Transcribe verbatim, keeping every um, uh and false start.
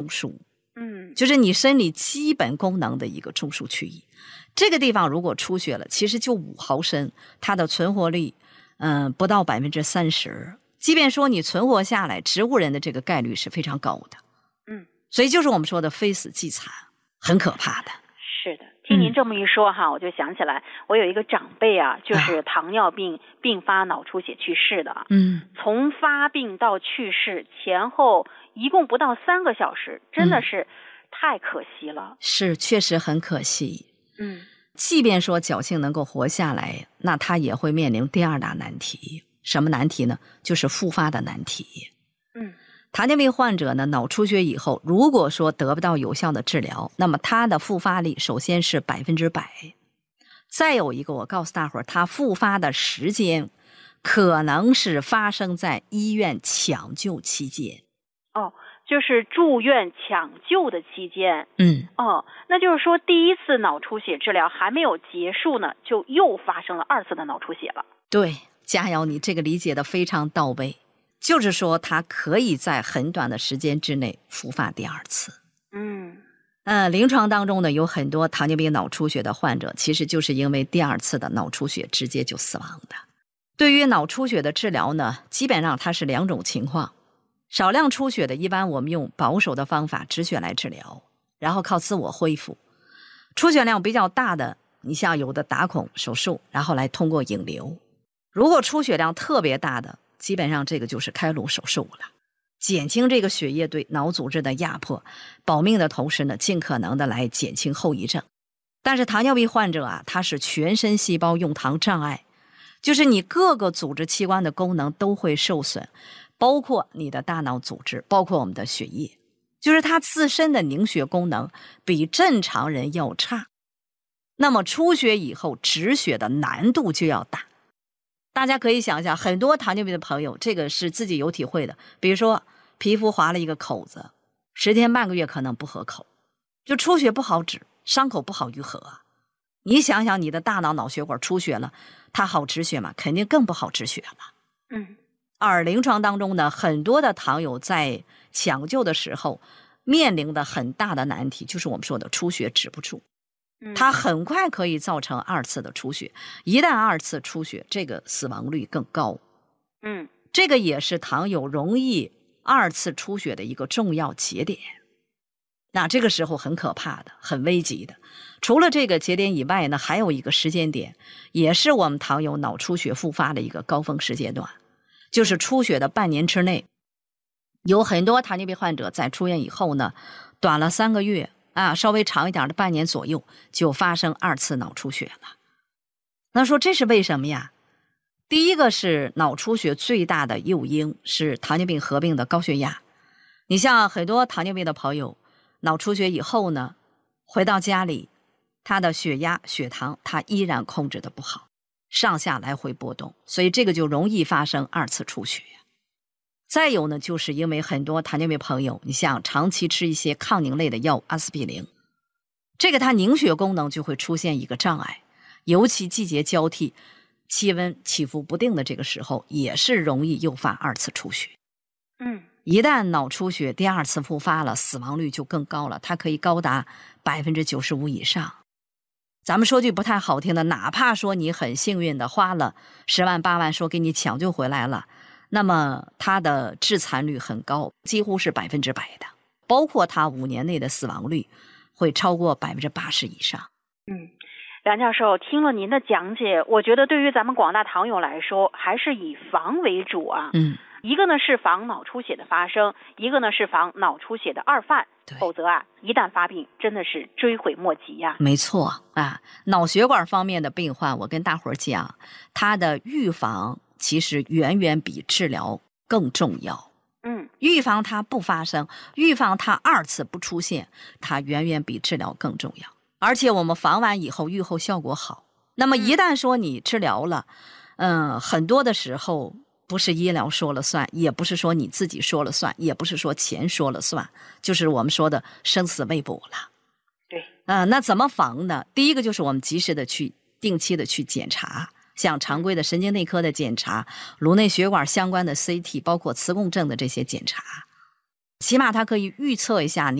枢， 嗯， 就是你身体基本功能的一个中枢区域。这个地方如果出血了，其实就五毫升，它的存活率，嗯、呃，不到百分之三十。即便说你存活下来，植物人的这个概率是非常高的。 嗯， 所以就是我们说的非死即残，很可怕的。 是的。听您这么一说哈，嗯、我就想起来，我有一个长辈啊，就是糖尿病并发脑出血去世的。 嗯， 从发病到去世前后一共不到三个小时，真的是太可惜了。 嗯、是，确实很可惜。 嗯， 即便说侥幸能够活下来，那他也会面临第二大难题。什么难题呢？就是复发的难题。 嗯， 糖尿病患者呢，脑出血以后，如果说得不到有效的治疗，那么他的复发率首先是百分之百。再有一个，我告诉大伙儿，他复发的时间可能是发生在医院抢救期间。 哦。就是住院抢救的期间。 嗯， 哦，那就是说第一次脑出血治疗还没有结束呢，就又发生了二次的脑出血了。 对，佳瑶，你这个理解的非常到位，就是说它可以在很短的时间之内复发第二次。 嗯， 呃，临床当中呢，有很多糖尿病脑出血的患者，其实就是因为第二次的脑出血直接就死亡的。对于脑出血的治疗呢，基本上它是两种情况。少量出血的，一般我们用保守的方法止血来治疗，然后靠自我恢复。出血量比较大的，你像有的打孔手术，然后来通过引流。如果出血量特别大的，基本上这个就是开颅手术了，减轻这个血液对脑组织的压迫，保命的同时呢，尽可能的来减轻后遗症。但是糖尿病患者啊，他是全身细胞用糖障碍，就是你各个组织器官的功能都会受损，包括你的大脑组织，包括我们的血液，就是它自身的凝血功能比正常人要差。那么出血以后止血的难度就要大。大家可以想一想，很多糖尿病的朋友，这个是自己有体会的。比如说皮肤划了一个口子，十天半个月可能不合口，就出血不好止，伤口不好愈合。你想想你的大脑脑血管出血了，它好止血吗？肯定更不好止血了。 嗯， 而临床当中呢，很多的糖友在抢救的时候面临的很大的难题，就是我们说的出血止不住。它很快可以造成二次的出血，一旦二次出血，这个死亡率更高。 嗯， 这个也是糖友容易二次出血的一个重要节点。那这个时候很可怕的，很危急的。除了这个节点以外呢，还有一个时间点，也是我们糖友脑出血复发的一个高峰时间段，就是出血的半年之内。有很多糖尿病患者在出院以后呢，短了三个月啊，稍微长一点的半年左右，就发生二次脑出血了。那说这是为什么呀？第一个是脑出血最大的诱因是糖尿病合并的高血压。你像很多糖尿病的朋友，脑出血以后呢，回到家里，他的血压、血糖他依然控制的不好，上下来回波动，所以这个就容易发生二次出血。再有呢，就是因为很多糖尿病朋友，你像长期吃一些抗凝类的药，阿司匹林，这个它凝血功能就会出现一个障碍，尤其季节交替、气温起伏不定的这个时候，也是容易诱发二次出血。 嗯， 一旦脑出血第二次复发了，死亡率就更高了，它可以高达百分之九十五以上。咱们说句不太好听的，哪怕说你很幸运的花了十万八万，说给你抢救回来了，那么它的致残率很高，几乎是百分之百的，包括它五年内的死亡率会超过百分之八十以上。 嗯，梁教授，听了您的讲解，我觉得对于咱们广大糖友来说，还是以防为主啊。 嗯， 一个呢是防脑出血的发生，一个呢是防脑出血的二犯，否则啊，一旦发病，真的是追悔莫及呀、啊。 没错啊，脑血管方面的病患，我跟大伙儿讲，它的预防其实远远比治疗更重要。 嗯， 预防它不发生，预防它二次不出现，它远远比治疗更重要。而且我们防完以后，预后效果好。那么一旦说你治疗了，嗯、呃，很多的时候不是医疗说了算，也不是说你自己说了算，也不是说钱说了算，就是我们说的生死未卜了。 对， 呃，那怎么防呢？第一个就是我们及时的去定期的去检查，像常规的神经内科的检查，颅内血管相关的 C T， 包括磁共振的这些检查，起码它可以预测一下你